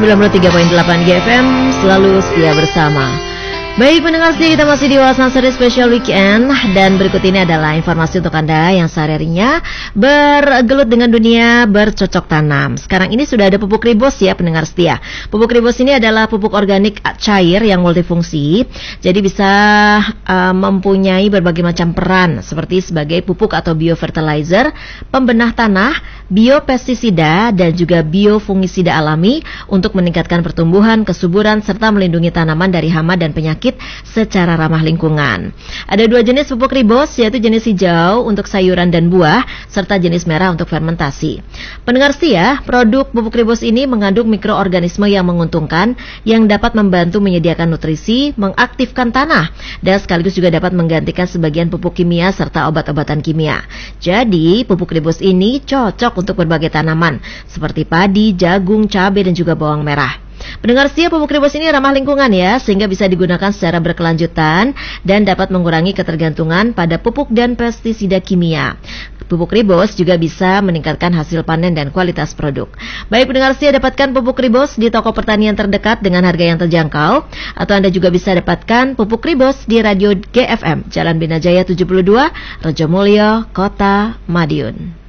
93.8 GFM, selalu setia bersama. Baik pendengar setia, kita masih di Wawasan Seri Special Weekend. Dan berikut ini adalah informasi untuk Anda yang sehari-harinya bergelut dengan dunia bercocok tanam. Sekarang ini sudah ada pupuk Ribos ya pendengar setia. Pupuk Ribos ini adalah pupuk organik cair yang multifungsi. Jadi bisa mempunyai berbagai macam peran, seperti sebagai pupuk atau biofertilizer, pembenah tanah, biopestisida, dan juga biofungisida alami untuk meningkatkan pertumbuhan, kesuburan, serta melindungi tanaman dari hama dan penyakit secara ramah lingkungan. Ada dua jenis pupuk Ribos, yaitu jenis hijau untuk sayuran dan buah, serta jenis merah untuk fermentasi. Pendengar setia, produk pupuk Ribos ini mengandung mikroorganisme yang menguntungkan, yang dapat membantu menyediakan nutrisi, mengaktifkan tanah, dan sekaligus juga dapat menggantikan sebagian pupuk kimia serta obat-obatan kimia. Jadi, pupuk Ribos ini cocok untuk berbagai tanaman, seperti padi, jagung, cabai, dan juga bawang merah. Pendengar setia, pupuk Ribos ini ramah lingkungan ya, sehingga bisa digunakan secara berkelanjutan dan dapat mengurangi ketergantungan pada pupuk dan pestisida kimia. Pupuk Ribos juga bisa meningkatkan hasil panen dan kualitas produk. Baik pendengar setia, dapatkan pupuk Ribos di toko pertanian terdekat dengan harga yang terjangkau, atau Anda juga bisa dapatkan pupuk Ribos di Radio GFM, Jalan Binajaya 72, Rejomulyo, Kota Madiun.